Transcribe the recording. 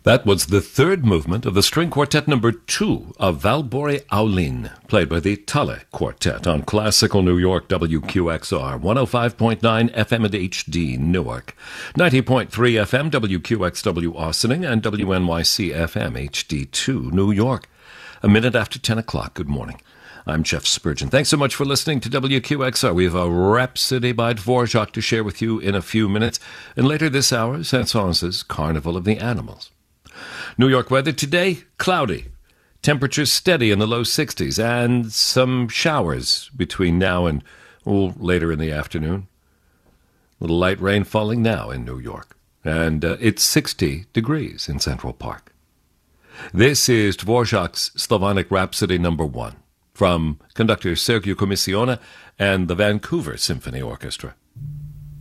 That was the third movement of the string quartet number 2 of Valborg Aulin, played by the Talle Quartet on Classical New York WQXR, 105.9 FM and HD Newark, 90.3 FM WQXW Austining, and WNYC FM HD2 New York. A minute after 10 o'clock. Good morning. I'm Jeff Spurgeon. Thanks so much for listening to WQXR. We have a Rhapsody by Dvorak to share with you in a few minutes. And later this hour, Saint-Saëns's Carnival of the Animals. New York weather today, cloudy. Temperatures steady in the low 60s and some showers between now and later in the afternoon. A little light rain falling now in New York. And it's 60 degrees in Central Park. This is Dvorak's Slavonic Rhapsody No. 1 from conductor Sergiu Comissiona and the Vancouver Symphony Orchestra.